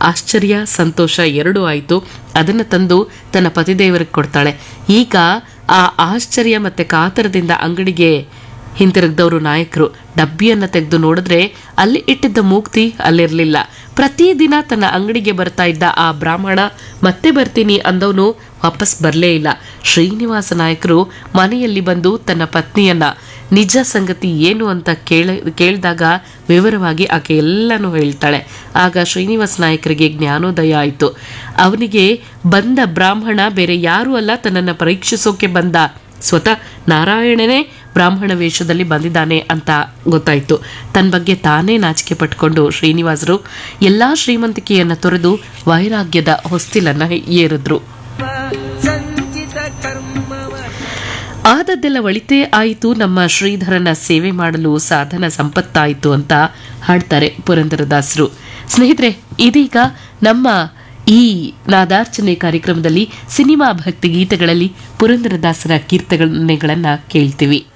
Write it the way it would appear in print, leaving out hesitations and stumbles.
ಆಶ್ಚರ್ಯ ಸಂತೋಷ ಎರಡೂ ಆಯಿತು. ಅದನ್ನು ತಂದು ತನ್ನ ಪತಿದೇವರಿಗೆ ಕೊಡ್ತಾಳೆ. ಈಗ ಆ ಆಶ್ಚರ್ಯ ಮತ್ತೆ ಕಾತರದಿಂದ ಅಂಗಡಿಗೆ ಹಿಂತಿರುಗಿದವರು ನಾಯಕರು ಡಬ್ಬಿಯನ್ನು ತೆಗೆದು ನೋಡಿದ್ರೆ ಅಲ್ಲಿ ಇಟ್ಟಿದ್ದ ಮೂಗ್ತಿ ಅಲ್ಲಿರಲಿಲ್ಲ. ಪ್ರತಿದಿನ ತನ್ನ ಅಂಗಡಿಗೆ ಬರ್ತಾ ಇದ್ದ ಆ ಬ್ರಾಹ್ಮಣ ಮತ್ತೆ ಬರ್ತೀನಿ ಅಂದವನು ವಾಪಸ್ ಬರಲೇ ಇಲ್ಲ. ಶ್ರೀನಿವಾಸ ನಾಯಕರು ಮನೆಯಲ್ಲಿ ಬಂದು ತನ್ನ ಪತ್ನಿಯನ್ನ ನಿಜ ಸಂಗತಿ ಏನು ಅಂತ ಕೇಳಿದಾಗ ವಿವರವಾಗಿ ಆಕೆ ಎಲ್ಲನೂ ಹೇಳ್ತಾಳೆ. ಆಗ ಶ್ರೀನಿವಾಸ ನಾಯಕರಿಗೆ ಜ್ಞಾನೋದಯ ಆಯಿತು. ಅವನಿಗೆ ಬಂದ ಬ್ರಾಹ್ಮಣ ಬೇರೆ ಯಾರೂ ಅಲ್ಲ, ತನ್ನನ್ನು ಪರೀಕ್ಷಿಸೋಕೆ ಬಂದ ಸ್ವತಃ ನಾರಾಯಣನೇ ಬ್ರಾಹ್ಮಣ ವೇಷದಲ್ಲಿ ಬಂದಿದ್ದಾನೆ ಅಂತ ಗೊತ್ತಾಯಿತು. ತನ್ನ ಬಗ್ಗೆ ತಾನೇ ನಾಚಿಕೆ ಪಟ್ಕೊಂಡು ಶ್ರೀನಿವಾಸರು ಎಲ್ಲಾ ಶ್ರೀಮಂತಿಕೆಯನ್ನು ತೊರೆದು ವೈರಾಗ್ಯದ ಹೊಸ್ತಿಲನ್ನ ಏರಿದ್ರು. ಆದದ್ದೆಲ್ಲ ಒಳಿತೇ ಆಯಿತು, ನಮ್ಮ ಶ್ರೀಧರನ ಸೇವೆ ಮಾಡಲು ಸಾಧನ ಸಂಪತ್ತಾಯಿತು ಅಂತ ಹಾಡ್ತಾರೆ ಪುರಂದರದಾಸರು. ಸ್ನೇಹಿತರೆ, ಇದೀಗ ನಮ್ಮ ಈ ನಾದಾರ್ಚನೆ ಕಾರ್ಯಕ್ರಮದಲ್ಲಿ ಸಿನಿಮಾ ಭಕ್ತಿ ಗೀತೆಗಳಲ್ಲಿ ಪುರಂದರದಾಸರ ಕೀರ್ತನೆಗಳನ್ನ ಕೇಳ್ತೀವಿ.